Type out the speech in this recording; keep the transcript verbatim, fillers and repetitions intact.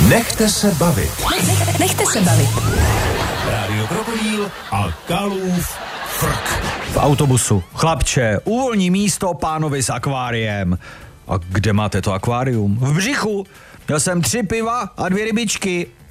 Nechte se bavit. Nechte se bavit. Rádio Krokodýl a Kalův frk. V autobusu. Chlapče, uvolní místo pánovi s akváriem. A kde máte to akvárium? V břichu. Měl jsem tři piva a dvě rybičky.